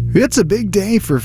It's a big day for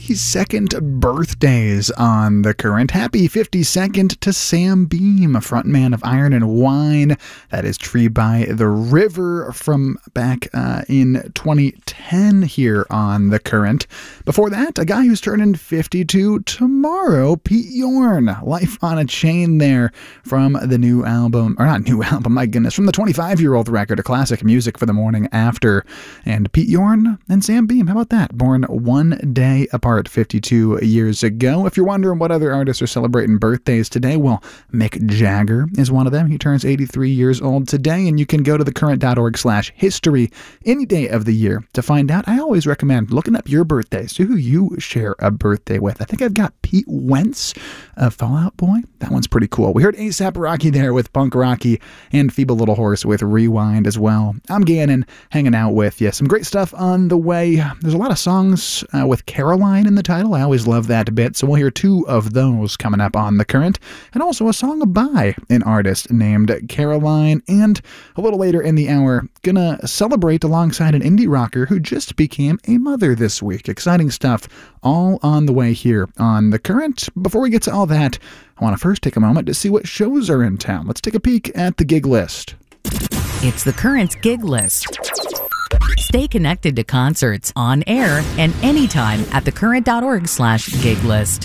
52nd birthdays on The Current. Happy 52nd to Sam Beam, frontman of Iron and Wine. That is Tree by the River from back in 2010 here on The Current. Before that, a guy who's turning 52 tomorrow, Pete Yorn. Life on a Chain there from the new album, or not new album, my goodness, from the 25-year-old record, a classic music for the morning after. And Pete Yorn and Sam Beam, how about that? Born one day apart 52 years ago. If you're wondering what other artists are celebrating birthdays today, well, Mick Jagger is one of them. He turns 83 years old today, and you can go to thecurrent.org/history any day of the year to find out. I always recommend looking up your birthdays, who you share a birthday with. I think I've got Pete Wentz of Fall Out Boy. That one's pretty cool. We heard A$AP Rocky there with Punk Rocky and Feeble Little Horse with Rewind as well. I'm Gannon, hanging out with you. Some great stuff on the way. There's a lot of songs with Caroline in the title. I always love that bit, so we'll hear two of those coming up on The Current, and also a song by an artist named Caroline. And a little later in the hour, gonna celebrate alongside an indie rocker who just became a mother this week. Exciting stuff all on the way here on The Current. Before we get to all that, I want to first take a moment to see what shows are in town. Let's take a peek at the gig list. It's The Current's gig list. Stay connected to concerts on air and anytime at thecurrent.org/gig list.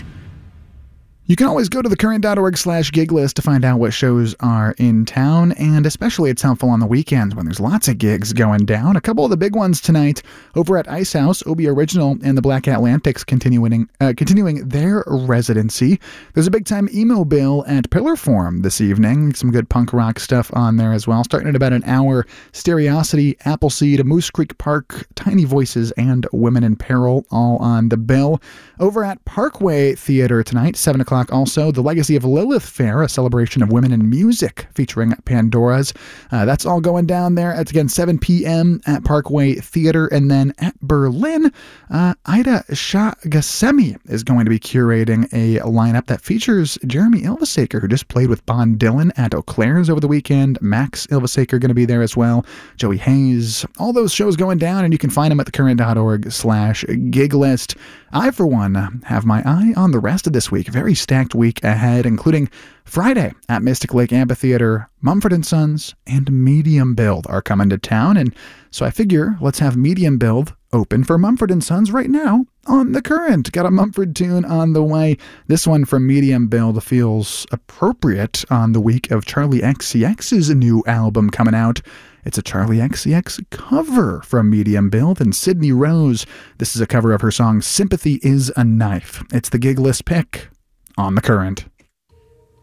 You can always go to thecurrent.org/gig list to find out what shows are in town, and especially it's helpful on the weekends when there's lots of gigs going down. A couple of the big ones tonight over at Ice House, Obi Original and the Black Atlantics continuing their residency. There's a big-time emo bill at Pillar Forum this evening. Some good punk rock stuff on there as well. Starting at about an hour, Stereosity, Appleseed, Moose Creek Park, Tiny Voices, and Women in Peril all on the bill. Over at Parkway Theater tonight, 7 o'clock also, The Legacy of Lilith Fair, a celebration of women in music featuring Pandoras. That's all going down there. It's again 7 p.m. at Parkway Theater. And then at Berlin, Ida Shagasemi is going to be curating a lineup that features Jeremy Ilvasaker, who just played with Bon Dylan at Eau Claire's over the weekend. Max Ilvasaker going to be there as well. Joey Hayes. All those shows going down, and you can find them at thecurrent.org/gig list. I, for one, have my eye on the rest of this week. Very stacked week ahead, including Friday at Mystic Lake Amphitheater. Mumford & Sons and Medium Build are coming to town, and so I figure let's have Medium Build open for Mumford & Sons right now on The Current. Got a Mumford tune on the way. This one from Medium Build feels appropriate on the week of Charlie XCX's new album coming out. It's a Charlie XCX cover from Medium Build and Sydney Rose. This is a cover of her song Sympathy is a Knife. It's the gig list pick on The Current.